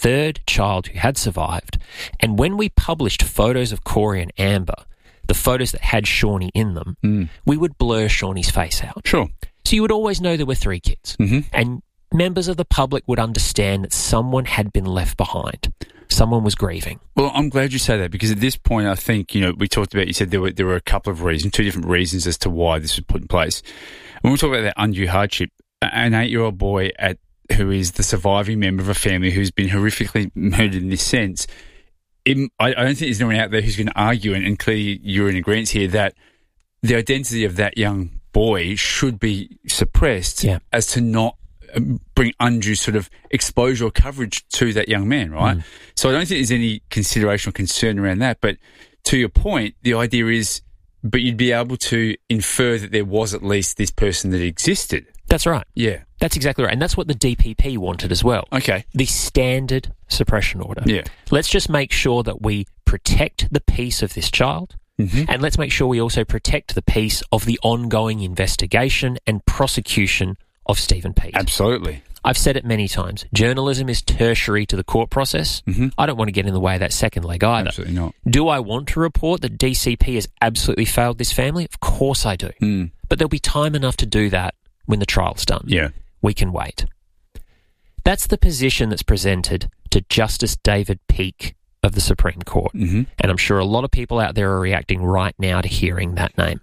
third child who had survived. And when we published photos of Corey and Amber, the photos that had Shawnee in them, we would blur Shawnee's face out. Sure. So you would always know there were 3 kids. And members of the public would understand that someone had been left behind. Someone was grieving. Well, I'm glad you say that, because at this point, I think, we talked about, you said there were a couple of reasons, 2 different reasons as to why this was put in place. When we talk about that undue hardship, an 8-year-old boy who is the surviving member of a family who's been horrifically murdered in this sense, I don't think there's anyone out there who's going to argue, and clearly you're in agreement here, that the identity of that young boy should be suppressed as to not bring undue sort of exposure or coverage to that young man, right? So I don't think there's any consideration or concern around that. But to your point, the idea is, but you'd be able to infer that there was at least this person that existed. That's right. Yeah. That's exactly right. And that's what the DPP wanted as well. Okay. The standard suppression order. Yeah. Let's just make sure that we protect the peace of this child. And let's make sure we also protect the peace of the ongoing investigation and prosecution of Stephen Peat. Absolutely. I've said it many times. Journalism is tertiary to the court process. I don't want to get in the way of that second leg either. Absolutely not. Do I want to report that DCP has absolutely failed this family? Of course I do. But there'll be time enough to do that when the trial's done. Yeah. We can wait. That's the position that's presented to Justice David Peake of the Supreme Court. And I'm sure a lot of people out there are reacting right now to hearing that name.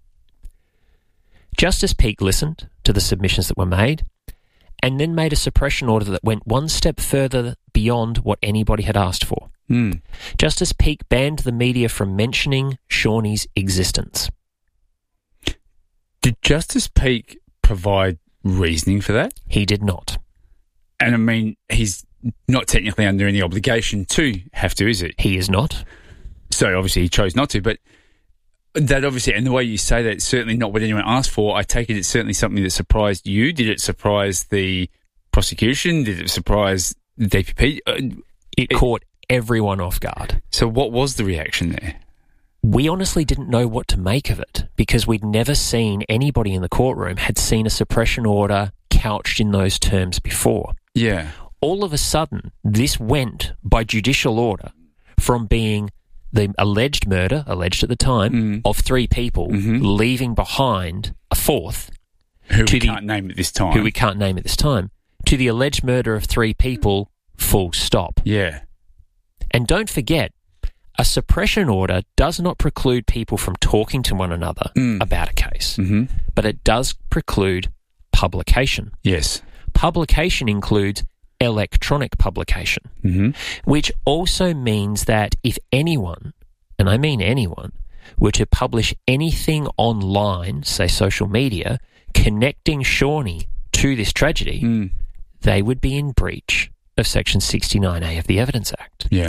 Justice Peake listened to the submissions that were made and then made a suppression order that went one step further beyond what anybody had asked for. Justice Peake banned the media from mentioning Shawnee's existence. Did Justice Peake provide reasoning for that? He did not. And I mean, he's not technically under any obligation to have to, is it? He is not. So obviously he chose not to, but that obviously, and the way you say that, it's certainly not what anyone asked for. I take it it's certainly something that surprised you. Did it surprise the prosecution? Did it surprise the DPP? It caught everyone off guard. So what was the reaction there? We honestly didn't know what to make of it because we'd never seen anybody in the courtroom had seen a suppression order couched in those terms before. Yeah. All of a sudden, this went by judicial order from being the alleged murder, alleged at the time, of 3 people, leaving behind a 4th. Who we can't name at this time. Who we can't name at this time. To the alleged murder of 3 people, full stop. Yeah. And don't forget, a suppression order does not preclude people from talking to one another about a case, but it does preclude publication. Yes. Publication includes electronic publication, which also means that if anyone, and I mean anyone, were to publish anything online, say social media, connecting Shawnee to this tragedy, they would be in breach of Section 69A of the Evidence Act. Yeah.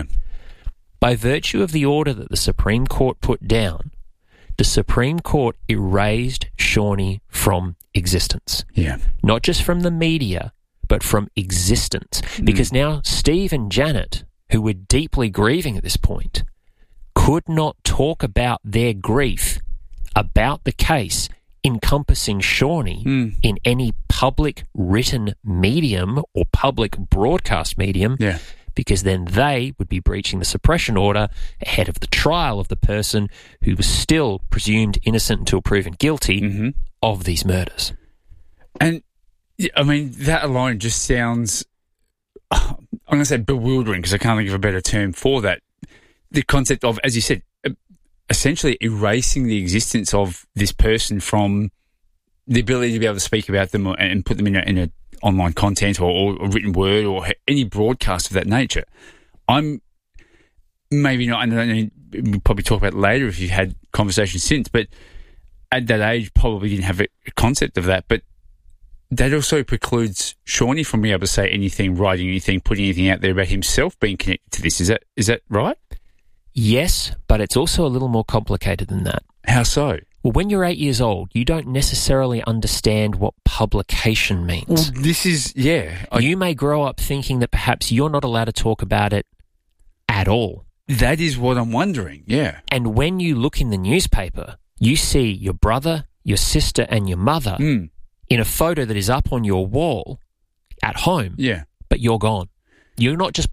By virtue of the order that the Supreme Court put down, the Supreme Court erased Shawnee from existence. Yeah. Not just from the media, but from existence. Because now Steve and Janet, who were deeply grieving at this point, could not talk about their grief about the case encompassing Shawnee in any public written medium or public broadcast medium, because then they would be breaching the suppression order ahead of the trial of the person who was still presumed innocent until proven guilty of these murders. And I mean, that alone just sounds, I'm going to say bewildering because I can't think of a better term for that. The concept of, as you said, essentially erasing the existence of this person from the ability to be able to speak about them and put them in a online content or written word or any broadcast of that nature. I'm maybe not, and I don't know, we'll probably talk about it later if you've had conversations since, but at that age probably didn't have a concept of that. But that also precludes Shawnee from being able to say anything, writing anything, putting anything out there about himself being connected to this. Is that right? Yes, but it's also a little more complicated than that. How so? Well, when you're 8 years old, you don't necessarily understand what publication means. Well, this is, you may grow up thinking that perhaps you're not allowed to talk about it at all. That is what I'm wondering, yeah. And when you look in the newspaper, you see your brother, your sister, and your mother in a photo that is up on your wall at home. Yeah. But you're gone. You're not just